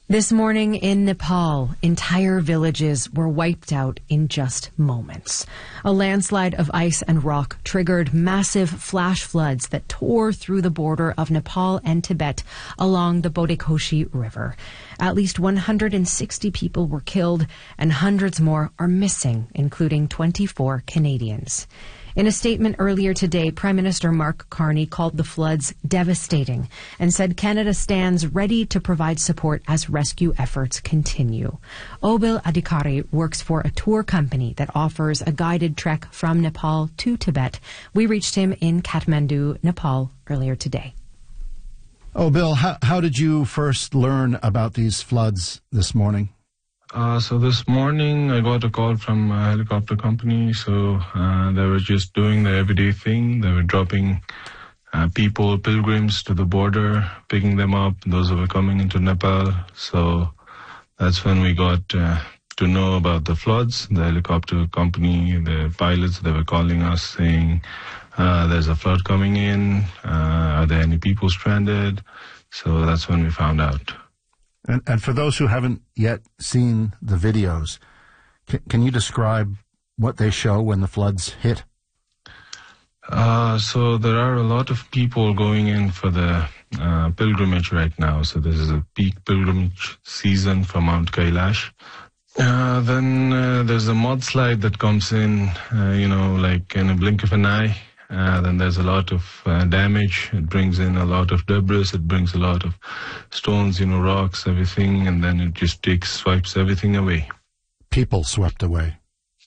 This morning in Nepal, entire villages were wiped out in just moments. A landslide of ice and rock triggered massive flash floods that tore through the border of Nepal and Tibet along the Bodekhoshi River. At least 160 people were killed and hundreds more are missing, including 24 Canadians. In a statement earlier today, Prime Minister Mark Carney called the floods devastating and said Canada stands ready to provide support as rescue efforts continue. Obil Adhikari works for a tour company that offers a guided trek from Nepal to Tibet. We reached him in Kathmandu, Nepal, earlier today. Bill, how did you first learn about these floods this morning? So this morning I got a call from a helicopter company. So they were just doing their everyday thing. They were dropping people, pilgrims to the border, picking them up, those who were coming into Nepal. So that's when we got to know about the floods. The helicopter company, the pilots, they were calling us saying, there's a flood coming in. Are there any people stranded? So that's when we found out. And for those who haven't yet seen the videos, can you describe what they show when the floods hit? So there are a lot of people going in for the pilgrimage right now. So this is a peak pilgrimage season for Mount Kailash. Then there's a mudslide that comes in, like in a blink of an eye. Then there's a lot of damage. It brings in a lot of debris. It brings a lot of stones, rocks, everything, and then it just swipes everything away. People swept away.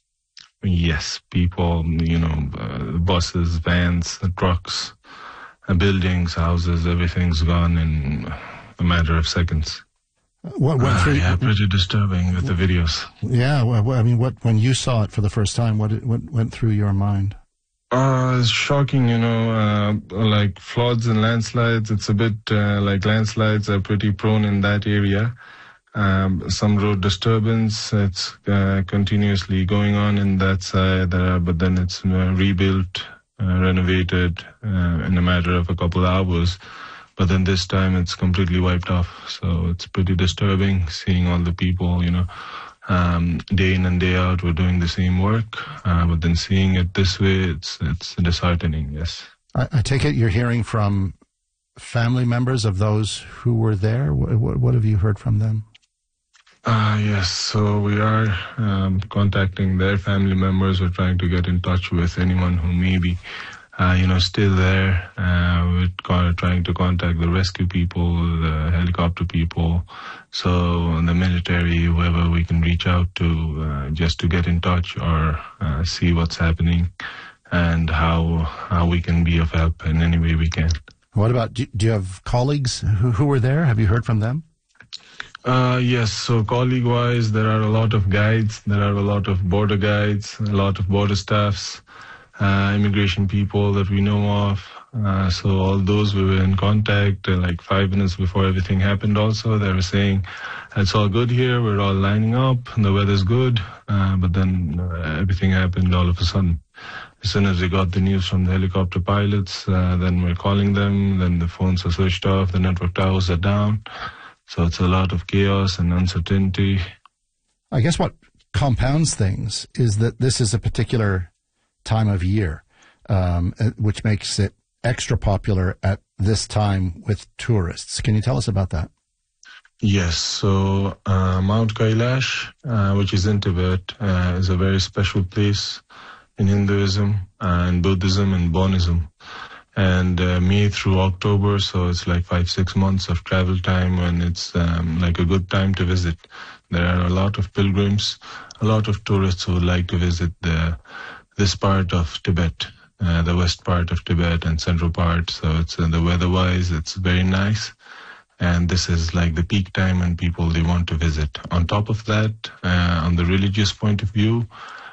Yes, people, buses, vans, trucks, buildings, houses, everything's gone in a matter of seconds. What went through? Yeah, pretty disturbing with the videos. Yeah, when you saw it for the first time, what went through your mind? It's shocking, like floods and landslides. It's a bit like landslides are pretty prone in that area. Some road disturbance, it's continuously going on in that side, but then it's rebuilt, renovated in a matter of a couple hours. But then this time it's completely wiped off. So it's pretty disturbing seeing all the people, day in and day out, we're doing the same work, but then seeing it this way, it's disheartening, yes. I take it you're hearing from family members of those who were there? What have you heard from them? Yes, so we are contacting their family members. We're trying to get in touch with anyone who may be still there. We're trying to contact the rescue people, the helicopter people, so the military, whoever we can reach out to, just to get in touch or see what's happening and how we can be of help in any way we can. What about, do you have colleagues who were there? Have you heard from them? Yes, so colleague-wise, there are a lot of guides, there are a lot of border guides, a lot of border staffs, immigration people that we know of. So all those we were in contact like 5 minutes before everything happened also. They were saying, it's all good here, we're all lining up, the weather's good. But then everything happened all of a sudden. As soon as we got the news from the helicopter pilots, then we're calling them, then the phones are switched off, the network towers are down. So it's a lot of chaos and uncertainty. I guess what compounds things is that this is a particular time of year, which makes it extra popular at this time with tourists. Can you tell us about that? Yes, so Mount Kailash, which is in Tibet, is a very special place in Hinduism and Buddhism and Bonism. And May through October, so it's like 5-6 months of travel time when it's like a good time to visit. There are a lot of pilgrims, a lot of tourists who would like to visit this part of Tibet, the west part of Tibet and central part. So it's the weather-wise, it's very nice. And this is like the peak time when they want to visit. On top of that, on the religious point of view,